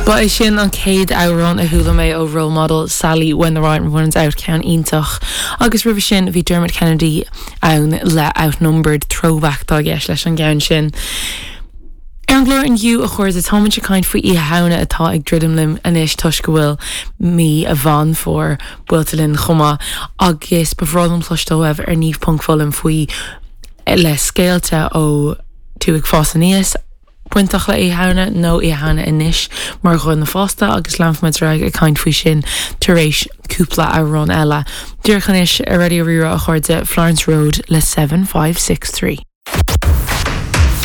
Ba is sin an céad árán a thula mé ó role model Sally When the Right Runs Out ceann ítach agus rih sin bhí Dermot Kennedy ann le outnumbered throwback dá gceis leis an gceann sin. An glór an dú a chuir a táid se caiint faoi hana atá ag ddridimlim inis tuis go bhfuil mí a bhan for builtalinn chuma agus bhrálam chlostóibh ar níomh punctfolum faoi le scéalte ó tú ag fás aníos puintach le hana nó hana inis mar chun na fásta agus leanfmaid raig a caiint faoi sin tar éis cúpla árán eile. Dúrchanis a radio rira a chuirde Florence Road le 7563.